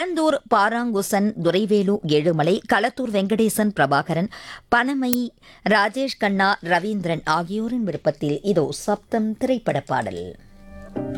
பரந்தூர் பாராங்குசன் துரைவேலு ஏழுமலை களத்தூர் வெங்கடேசன் பிரபாகரன் பனமயி ராஜேஷ் கண்ணா ரவீந்திரன் ஆகியோரின் விருப்பத்தில் இதோ சப்தம் திரைப்பட பாடல்.